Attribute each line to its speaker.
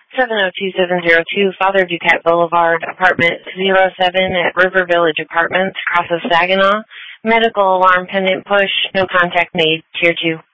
Speaker 1: 702-702 Father Duquette Boulevard, apartment 07 at River Village Apartments, Cross of Saginaw. Medical alarm pendant push, no contact made, tier 2.